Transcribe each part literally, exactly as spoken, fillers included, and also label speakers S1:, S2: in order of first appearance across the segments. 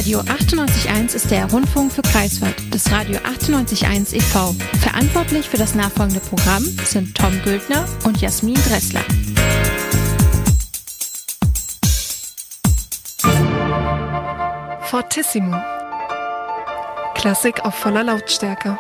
S1: Radio achtundneunzig Komma eins ist der Rundfunk für Greifswald des Radio achtundneunzig Komma eins e V Verantwortlich für das nachfolgende Programm sind Tom Güldner und Jasmin Dressler.
S2: Fortissimo. Klassik auf voller Lautstärke.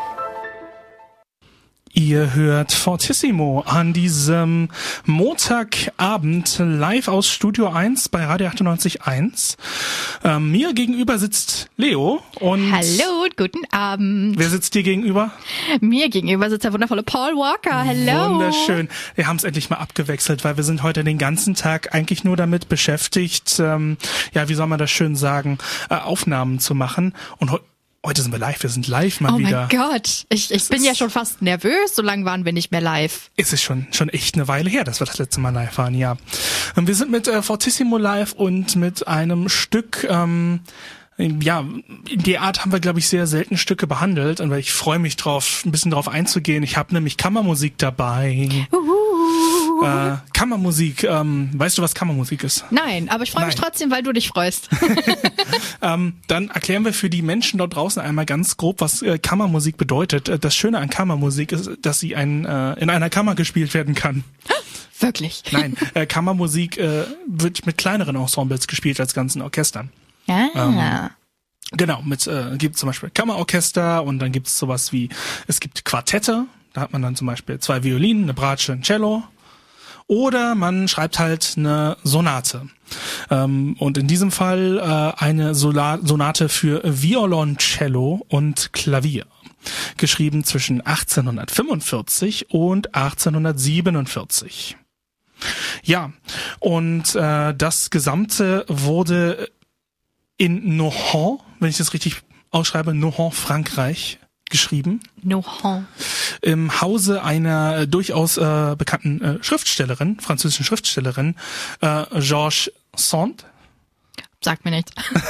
S3: Ihr hört Fortissimo an diesem Montagabend live aus Studio eins bei Radio achtundneunzig Komma eins. Ähm, mir gegenüber sitzt Leo und...
S1: Hallo, guten Abend.
S3: Wer sitzt dir gegenüber?
S1: Mir gegenüber sitzt der wundervolle Paul Walker. Hallo.
S3: Wunderschön. Wir haben es endlich mal abgewechselt, weil wir sind heute den ganzen Tag eigentlich nur damit beschäftigt, ähm, ja, wie soll man das schön sagen, äh, Aufnahmen zu machen. Und heute Heute sind wir live, wir sind live mal
S1: oh
S3: wieder.
S1: Oh mein Gott, ich, ich bin ja schon fast nervös, so lange waren wir nicht mehr live.
S3: Es ist schon schon echt eine Weile her, dass wir das letzte Mal live waren, ja. Und wir sind mit äh, Fortissimo live und mit einem Stück, ähm, ja, in der Art haben wir, glaube ich, sehr selten Stücke behandelt. Und ich freue mich drauf, ein bisschen drauf einzugehen. Ich habe nämlich Kammermusik dabei.
S1: Uhu.
S3: Äh, Kammermusik, ähm, weißt du, was Kammermusik ist?
S1: Nein, aber ich freue mich trotzdem, weil du dich freust.
S3: ähm, dann erklären wir für die Menschen dort draußen einmal ganz grob, was äh, Kammermusik bedeutet. Das Schöne an Kammermusik ist, dass sie ein, äh, in einer Kammer gespielt werden kann.
S1: Wirklich?
S3: Nein, äh, Kammermusik äh, wird mit kleineren Ensembles gespielt als ganzen Orchestern.
S1: Ah.
S3: Ähm, genau, mit äh, gibt zum Beispiel Kammerorchester und dann gibt es sowas wie, es gibt Quartette, da hat man dann zum Beispiel zwei Violinen, eine Bratsche, ein Cello. Oder man schreibt halt eine Sonate. Ähm, und in diesem Fall äh, eine Sola- Sonate für Violoncello und Klavier. Geschrieben zwischen achtzehnhundertfünfundvierzig und achtzehnhundertsiebenundvierzig. Ja, und äh, das Gesamte wurde in Nohant, wenn ich das richtig ausschreibe, Nohant, Frankreich, geschrieben.
S1: Nohant.
S3: Im Hause einer äh, durchaus äh, bekannten äh, Schriftstellerin, französischen Schriftstellerin, äh, Georges Sand.
S1: Sagt mir nichts.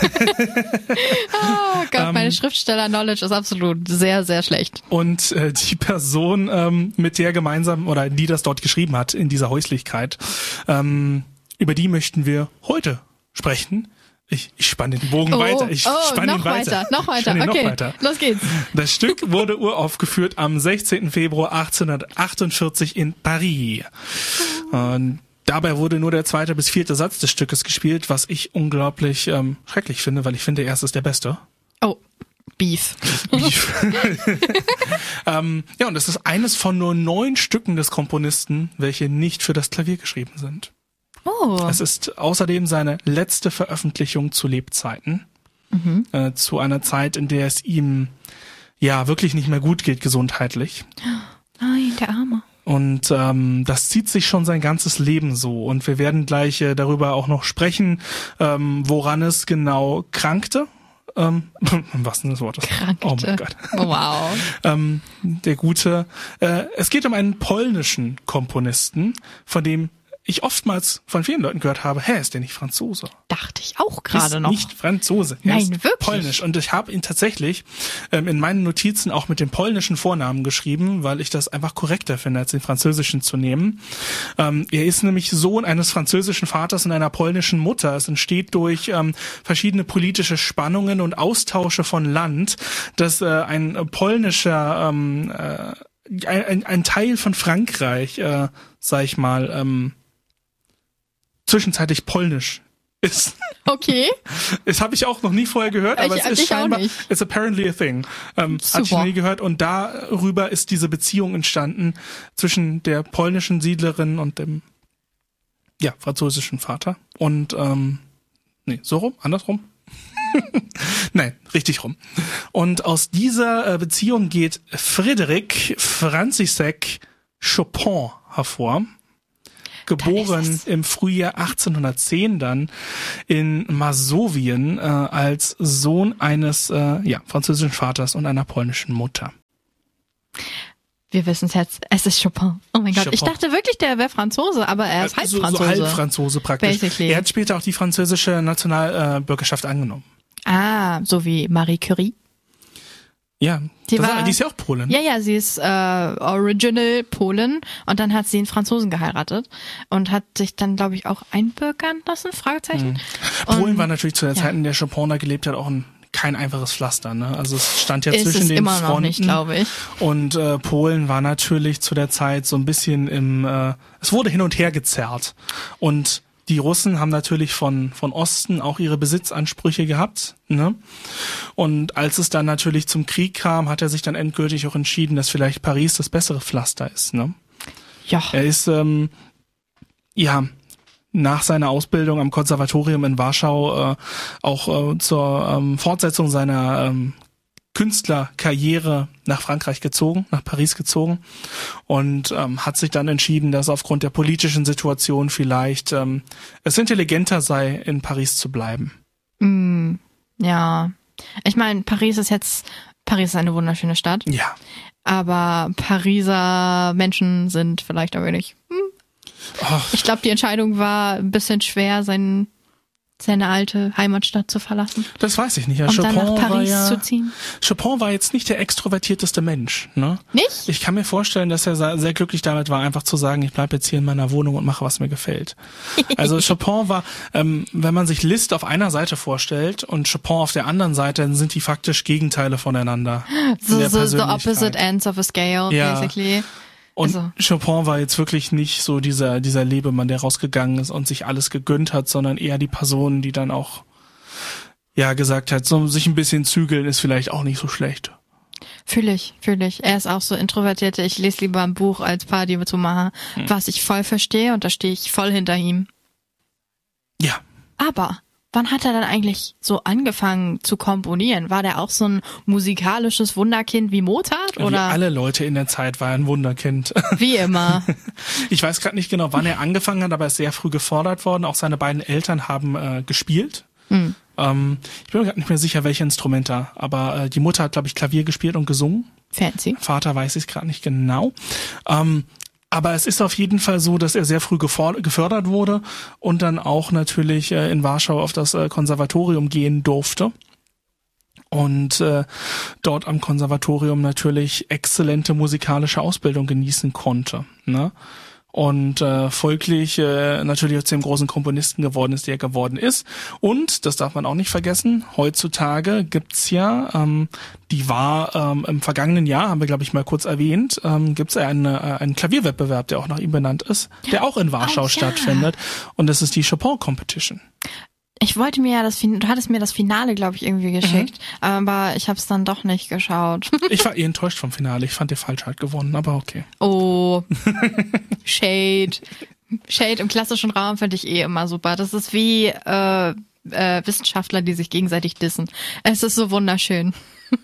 S1: Oh Gott, meine ähm, Schriftsteller-Knowledge ist absolut sehr, sehr schlecht.
S3: Und äh, die Person, ähm, mit der gemeinsam, oder die das dort geschrieben hat, in dieser Häuslichkeit, ähm, über die möchten wir heute sprechen. Ich, ich spanne den Bogen
S1: oh,
S3: weiter. Ich
S1: oh,
S3: spanne
S1: noch
S3: ihn weiter.
S1: weiter. Noch weiter, okay,
S3: noch weiter.
S1: Los geht's.
S3: Das Stück wurde uraufgeführt am sechzehnten Februar achtzehnhundertachtundvierzig in Paris. Und dabei wurde nur der zweite bis vierte Satz des Stückes gespielt, was ich unglaublich ähm, schrecklich finde, weil ich finde, der erste ist der beste.
S1: Oh, Beef.
S3: Beef. ähm, ja, und es ist eines von nur neun Stücken des Komponisten, welche nicht für das Klavier geschrieben sind.
S1: Oh.
S3: Es ist außerdem seine letzte Veröffentlichung zu Lebzeiten. Mhm. Äh, zu einer Zeit, in der es ihm ja wirklich nicht mehr gut geht gesundheitlich.
S1: Nein, der Arme.
S3: Und ähm, das zieht sich schon sein ganzes Leben so. Und wir werden gleich äh, darüber auch noch sprechen, ähm, woran es genau krankte. Ähm, im wahrsten Sinne des Wortes.
S1: Krankte.
S3: Oh mein Gott.
S1: Wow.
S3: ähm, der gute. Äh, es geht um einen polnischen Komponisten, von dem ich oftmals von vielen Leuten gehört habe, hä, ist der nicht Franzose?
S1: Dachte ich auch gerade noch.
S3: Nicht Franzose. Er
S1: Nein,
S3: ist
S1: wirklich?
S3: Polnisch. Und ich habe ihn tatsächlich ähm, in meinen Notizen auch mit dem polnischen Vornamen geschrieben, weil ich das einfach korrekter finde, als den französischen zu nehmen. Ähm, er ist nämlich Sohn eines französischen Vaters und einer polnischen Mutter. Es entsteht durch ähm, verschiedene politische Spannungen und Austausche von Land, dass äh, ein polnischer, ähm, äh, ein, ein Teil von Frankreich, äh, sag ich mal, ähm, zwischenzeitlich polnisch ist.
S1: Okay.
S3: Das habe ich auch noch nie vorher gehört, aber
S1: ich,
S3: es ist
S1: ich
S3: scheinbar,
S1: auch nicht.
S3: it's apparently a thing. Ähm, hatte ich noch nie gehört und darüber ist diese Beziehung entstanden zwischen der polnischen Siedlerin und dem, ja, französischen Vater. Und, ähm, nee, so rum, andersrum. Nein, richtig rum. Und aus dieser äh, Beziehung geht Frédéric František Chopin hervor. Geboren im Frühjahr achtzehnhundertzehn dann in Masowien äh, als Sohn eines äh, ja, französischen Vaters und einer polnischen Mutter.
S1: Wir wissen es jetzt, es ist Chopin. Oh mein Gott,
S3: Chopin.
S1: Ich dachte wirklich, der wäre Franzose, aber er ist halb
S3: so,
S1: Franzose.
S3: So halb Franzose praktisch.
S1: Basically.
S3: Er hat später auch die französische Nationalbürgerschaft äh, angenommen.
S1: Ah, so wie Marie Curie.
S3: Ja,
S1: die,
S3: das
S1: war,
S3: ist, die ist ja auch Polin.
S1: Ja, ja, sie ist äh, Original Polin und dann hat sie einen Franzosen geheiratet und hat sich dann, glaube ich, auch einbürgern lassen, Fragezeichen.
S3: Mhm. Polen
S1: und,
S3: war natürlich zu der
S1: ja.
S3: Zeit, in der Chopin da gelebt hat, auch ein kein einfaches Pflaster, ne? Also es stand ja
S1: ist
S3: zwischen
S1: es
S3: den
S1: immer
S3: Fronten.
S1: Noch nicht, glaube ich.
S3: Und äh, Polen war natürlich zu der Zeit so ein bisschen im, äh, es wurde hin und her gezerrt. Und die Russen haben natürlich von von Osten auch ihre Besitzansprüche gehabt, ne? Und als es dann natürlich zum Krieg kam, hat er sich dann endgültig auch entschieden, dass vielleicht Paris das bessere Pflaster ist, ne?
S1: Ja.
S3: Er ist ähm, ja nach seiner Ausbildung am Konservatorium in Warschau äh, auch äh, zur ähm, Fortsetzung seiner ähm, Künstlerkarriere nach Frankreich gezogen, nach Paris gezogen und ähm, hat sich dann entschieden, dass aufgrund der politischen Situation vielleicht ähm, es intelligenter sei, in Paris zu bleiben.
S1: Mm, ja, ich meine, Paris ist jetzt, Paris ist eine wunderschöne Stadt.
S3: Ja.
S1: Aber Pariser Menschen sind vielleicht ein wenig... Hm.
S3: Ach.
S1: Ich glaube, die Entscheidung war ein bisschen schwer, sein, seine alte Heimatstadt zu verlassen.
S3: Das weiß ich nicht. Ja,
S1: um
S3: Chopin
S1: dann nach Paris
S3: war ja,
S1: zu ziehen.
S3: Chopin war jetzt nicht der extrovertierteste Mensch, ne?
S1: Nicht?
S3: Ich kann mir vorstellen, dass er sehr glücklich damit war, einfach zu sagen, ich bleibe jetzt hier in meiner Wohnung und mache, was mir gefällt. Also Chopin war, ähm, wenn man sich Liszt auf einer Seite vorstellt und Chopin auf der anderen Seite, dann sind die faktisch Gegenteile voneinander.
S1: So, so the opposite ends of a scale,
S3: ja.
S1: basically.
S3: Und
S1: also.
S3: Chopin war jetzt wirklich nicht so dieser dieser Lebemann, der rausgegangen ist und sich alles gegönnt hat, sondern eher die Person, die dann auch ja gesagt hat, so sich ein bisschen zügeln ist vielleicht auch nicht so schlecht.
S1: Fühle ich, fühle ich. Er ist auch so introvertierte, ich lese lieber ein Buch als Party zu machen, hm. was ich voll verstehe und da stehe ich voll hinter ihm.
S3: Ja.
S1: Aber wann hat er dann eigentlich so angefangen zu komponieren? War der auch so ein musikalisches Wunderkind wie Mozart? Oder?
S3: Wie alle Leute in der Zeit war er ein Wunderkind.
S1: Wie immer.
S3: Ich weiß gerade nicht genau, wann er angefangen hat, aber er ist sehr früh gefordert worden. Auch seine beiden Eltern haben äh, gespielt. Hm. Ähm, ich bin mir gerade nicht mehr sicher, welche Instrumente, aber äh, die Mutter hat, glaube ich, Klavier gespielt und gesungen.
S1: Fancy.
S3: Vater weiß ich gerade nicht genau. Ähm, Aber es ist auf jeden Fall so, dass er sehr früh gefördert wurde und dann auch natürlich äh, in Warschau auf das äh, Konservatorium gehen durfte. Und äh, dort am Konservatorium natürlich exzellente musikalische Ausbildung genießen konnte, ne? Und äh, folglich äh, natürlich auch zu dem großen Komponisten geworden ist, der er geworden ist. Und, das darf man auch nicht vergessen, heutzutage gibt's ja, ähm, die war ähm, im vergangenen Jahr, haben wir glaube ich mal kurz erwähnt, ähm, gibt's eine, äh, einen Klavierwettbewerb, der auch nach ihm benannt ist, der auch in Warschau oh, ja. stattfindet. Und das ist die Chopin Competition.
S1: Ich wollte mir ja das, du hattest mir das Finale, glaube ich, irgendwie geschickt, mhm. aber ich habe es dann doch nicht geschaut.
S3: Ich war eh enttäuscht vom Finale. Ich fand, der Falsch hat gewonnen, aber okay.
S1: Oh, Shade. Shade im klassischen Raum finde ich eh immer super. Das ist wie äh, äh, Wissenschaftler, die sich gegenseitig dissen. Es ist so wunderschön.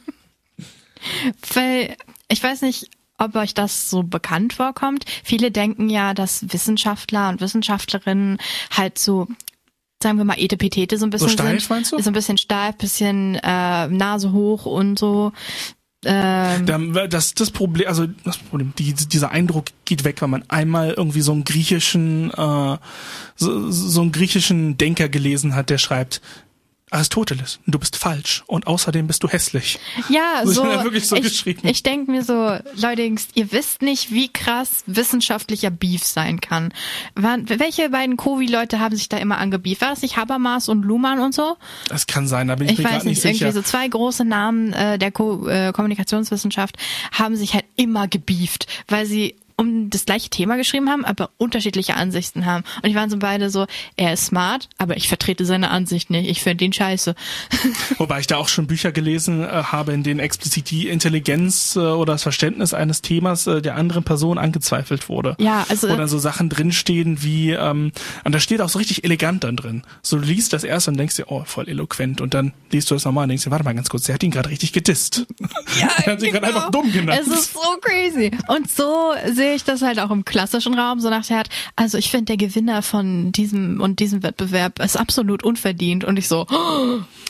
S1: Weil, ich weiß nicht, ob euch das so bekannt vorkommt. Viele denken ja, dass Wissenschaftler und Wissenschaftlerinnen halt so, sagen wir mal, Etepetete so ein bisschen
S3: so steif,
S1: sind.
S3: Meinst du?
S1: So ein bisschen steif, bisschen äh, Nase hoch und so. Ähm,
S3: das das Problem, also das Problem, die, dieser Eindruck geht weg, wenn man einmal irgendwie so einen griechischen, äh, so, so einen griechischen Denker gelesen hat, der schreibt: Aristoteles, du bist falsch und außerdem bist du hässlich.
S1: Ja, so,
S3: so, wirklich so
S1: ich,
S3: geschrieben.
S1: ich denke mir so, Leute, ihr wisst nicht, wie krass wissenschaftlicher Beef sein kann. Wann, welche beiden Covi-Leute haben sich da immer angebieft? War das nicht Habermas und Luhmann und so?
S3: Das kann sein, da bin ich, ich mir gerade nicht sicher. Ich weiß
S1: nicht, irgendwie so zwei große Namen äh, der Ko- äh, Kommunikationswissenschaft haben sich halt immer gebieft, weil sie um das gleiche Thema geschrieben haben, aber unterschiedliche Ansichten haben. Und ich waren so beide so, er ist smart, aber ich vertrete seine Ansicht nicht. Ich finde ihn scheiße.
S3: Wobei ich da auch schon Bücher gelesen äh, habe, in denen explizit die Intelligenz äh, oder das Verständnis eines Themas äh, der anderen Person angezweifelt wurde.
S1: Ja, also.
S3: Wo dann so Sachen drinstehen wie, ähm, und da steht auch so richtig elegant dann drin. So, du liest das erst und denkst dir, oh, voll eloquent. Und dann liest du das nochmal und denkst dir, warte mal ganz kurz, der hat ihn gerade richtig gedisst.
S1: Ja,
S3: er hat ihn
S1: genau.
S3: gerade einfach dumm genannt.
S1: Es ist so crazy. Und so sehe ich das halt auch im klassischen Raum, so nach der Art, also ich finde, der Gewinner von diesem und diesem Wettbewerb ist absolut unverdient. Und ich so, oh.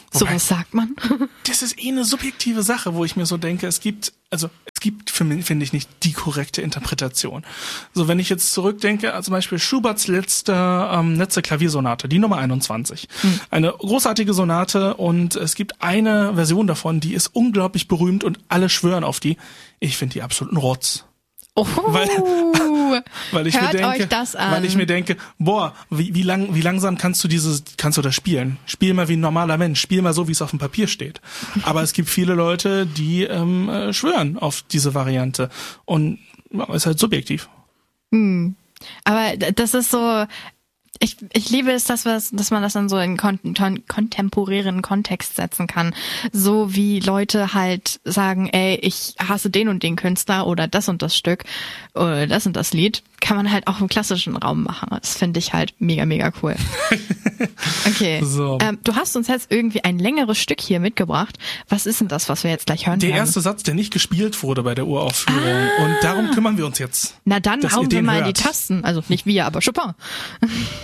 S1: So
S3: Wobei,
S1: was sagt man.
S3: das ist eh eine subjektive Sache, wo ich mir so denke, es gibt, also es gibt für mich, finde ich, nicht die korrekte Interpretation. So, wenn ich jetzt zurückdenke, also zum Beispiel Schuberts letzte, ähm, letzte Klaviersonate, die Nummer einundzwanzig. Hm. Eine großartige Sonate und es gibt eine Version davon, die ist unglaublich berühmt und alle schwören auf die. Ich finde die absoluten Rotz.
S1: Oh,
S3: weil, weil ich
S1: hört
S3: mir denke,
S1: euch das an.
S3: weil ich mir denke, boah, wie, wie lang, wie langsam kannst du dieses, kannst du das spielen? Spiel mal wie ein normaler Mensch, spiel mal so, wie es auf dem Papier steht. Aber es gibt viele Leute, die ähm, äh, schwören auf diese Variante und ja, ist halt subjektiv.
S1: Hm. Aber das ist so, ich, ich liebe es, dass, wir, dass man das dann so in kon- kon- kontemporären Kontext setzen kann. So wie Leute halt sagen, ey, ich hasse den und den Künstler oder das und das Stück oder das und das Lied, kann man halt auch im klassischen Raum machen. Das finde ich halt mega, mega cool. Okay.
S3: So.
S1: Ähm, du hast uns jetzt irgendwie ein längeres Stück hier mitgebracht. Was ist denn das, was wir jetzt gleich hören
S3: Der
S1: werden?
S3: erste Satz, der nicht gespielt wurde bei der Uraufführung. Ah. Und darum kümmern wir uns jetzt.
S1: Na dann
S3: dass
S1: hauen
S3: ihr
S1: wir
S3: den
S1: mal
S3: hört.
S1: die Tasten. Also nicht wir, aber Chopin.